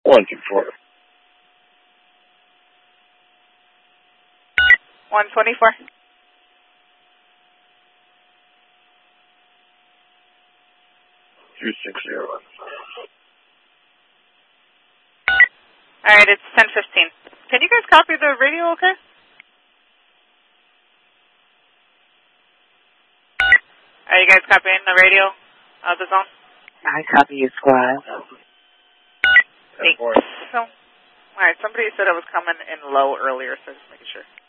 124. 124. All right, it's 10:15. Can you guys copy the radio, okay? Are you guys copying the radio of the zone? I copy you, squad. Thanks. So, all right, somebody said it was coming in low earlier, so just making sure.